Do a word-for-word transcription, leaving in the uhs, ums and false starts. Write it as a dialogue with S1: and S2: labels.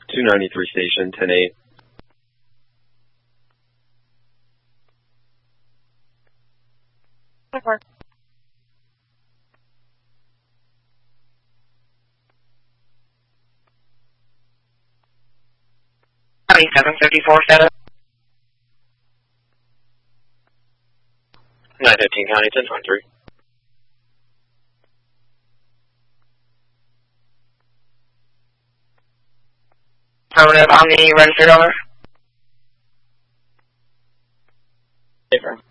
S1: two ninety-three station, ten eight.
S2: Over. seven fifty-four status.
S1: nine fifteen County, ten twenty-three.
S2: Affirmative on the registered owner.
S1: Affirm.